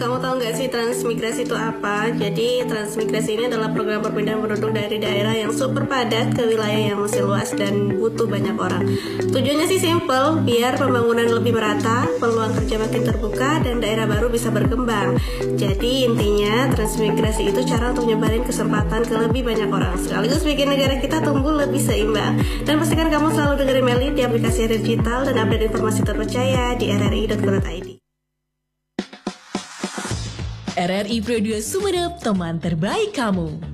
kamu tahu nggak sih transmigrasi itu apa? Jadi transmigrasi ini adalah program perpindahan penduduk dari daerah yang super padat ke wilayah yang masih luas dan butuh banyak orang. Tujuannya sih simple, biar pembangunan lebih merata, peluang kerja makin terbuka, dan daerah baru bisa berkembang. Jadi intinya transmigrasi itu cara untuk nyebarin kesempatan ke lebih banyak orang, sekaligus bikin negara kita tumbuh lebih seimbang. Dan pastikan kamu selalu dengerin Meli di aplikasi digital dan update informasi terpercaya di rri.co.id. RRI Radio Sumeneb, teman terbaik kamu.